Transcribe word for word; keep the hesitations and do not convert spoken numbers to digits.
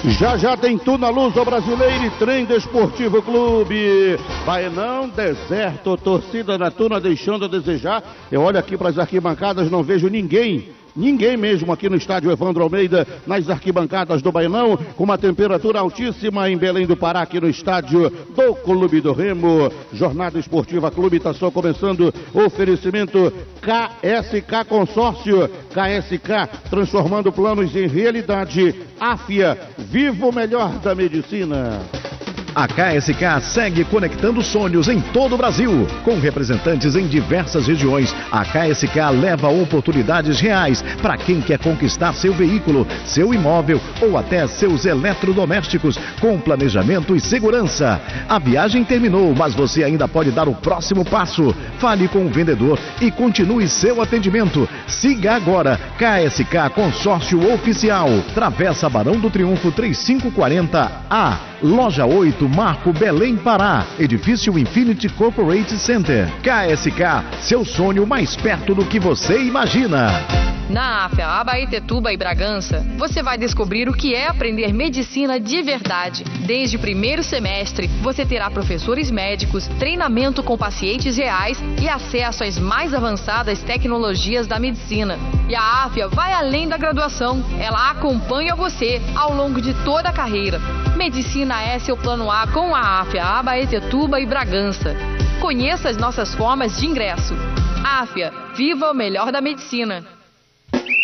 Já já tem tudo na Luso Brasileira e Trem Desportivo Clube. Baenão, deserto, torcida na Tuna deixando a desejar. Eu olho aqui para as arquibancadas, não vejo ninguém. Ninguém mesmo aqui no estádio Evandro Almeida, nas arquibancadas do Baenão, com uma temperatura altíssima em Belém do Pará, aqui no estádio do Clube do Remo. Jornada Esportiva Clube está só começando. Oferecimento K S K Consórcio, K S K transformando planos em realidade. Áfia, viva o melhor da medicina. A K S K segue conectando sonhos em todo o Brasil. Com representantes em diversas regiões, a K S K leva oportunidades reais para quem quer conquistar seu veículo, seu imóvel ou até seus eletrodomésticos com planejamento e segurança. A viagem terminou, mas você ainda pode dar o próximo passo. Fale com o vendedor e continue seu atendimento. Siga agora K S K Consórcio Oficial. Travessa Barão do Triunfo três cinco quatro zero A. Loja oito, Marco, Belém, Pará. Edifício Infinity Corporate Center. K S K, seu sonho mais perto do que você imagina. Na Áfia, Abaetetuba e Bragança, você vai descobrir o que é aprender medicina de verdade. Desde o primeiro semestre, você terá professores médicos, treinamento com pacientes reais e acesso às mais avançadas tecnologias da medicina. E a Áfia vai além da graduação. Ela acompanha você ao longo de toda a carreira. Medicina é seu plano A com a Áfia, Abaetetuba e Bragança. Conheça as nossas formas de ingresso. Áfia, viva o melhor da medicina.